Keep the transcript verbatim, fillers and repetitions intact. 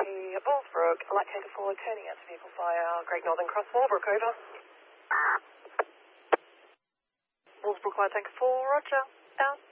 Bullsbrook, Light Tanker four, turning out to vehicle via Great Northern Cross, Walbrook, over. Bullsbrook, Light Tanker four, roger, out.